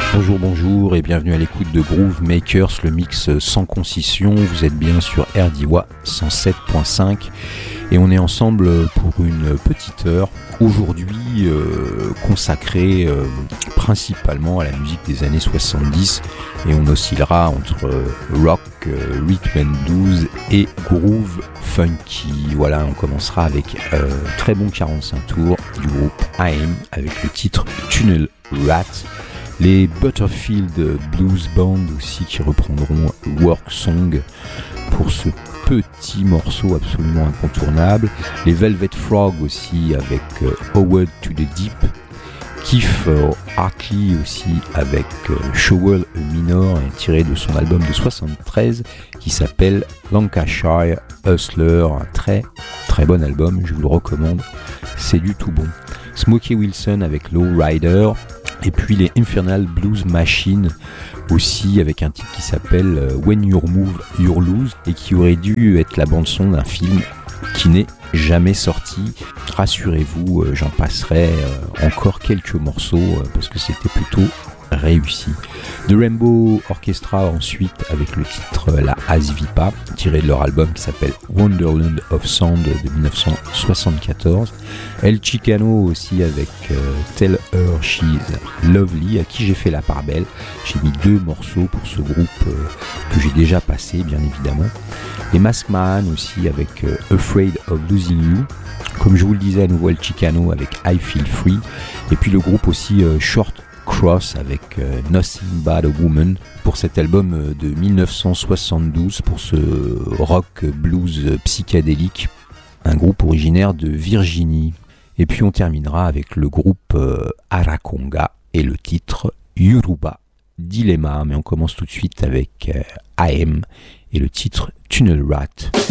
Bonjour et bienvenue à l'écoute de Groove Makers, le mix sans concession. Vous êtes bien sur RDIWA 107.5 et on est ensemble pour une petite heure aujourd'hui consacrée principalement à la musique des années 70 et on oscillera entre rock, rhythm and blues et groove funky. Voilà, on commencera avec très bon 45 tours du groupe AM avec le titre Tunnel Rat. Les Butterfield Blues Band aussi qui reprendront Work Song pour ce petit morceau absolument incontournable. Les Velvet Frog aussi avec Howard to the Deep. Keith Hartley aussi avec Showell Minor tiré de son album de 73 qui s'appelle Lancashire Hustler. Un très très bon album, je vous le recommande, c'est du tout bon. Smokey Wilson avec Low Rider. Et puis les Infernal Blues Machine aussi avec un titre qui s'appelle When You Move, You Lose et qui aurait dû être la bande-son d'un film qui n'est jamais sorti. Rassurez-vous, j'en passerai encore quelques morceaux parce que c'était plutôt réussi. The Rainbow Orchestra ensuite avec le titre La Asvipa tiré de leur album qui s'appelle Wonderland of Sound de 1974. El Chicano aussi avec Tell Her She's Lovely à qui j'ai fait la part belle. J'ai mis 2 morceaux pour ce groupe que j'ai déjà passé bien évidemment. Les Maskman aussi avec Afraid of Losing You. Comme je vous le disais à nouveau El Chicano avec I Feel Free. Et puis le groupe aussi Short Cross avec Nothing But a Woman pour cet album de 1972 pour ce rock blues psychédélique, un groupe originaire de Virginie. Et puis on terminera avec le groupe Arakonga et le titre Yoruba Dilemma, mais on commence tout de suite avec AM et le titre Tunnel Rat.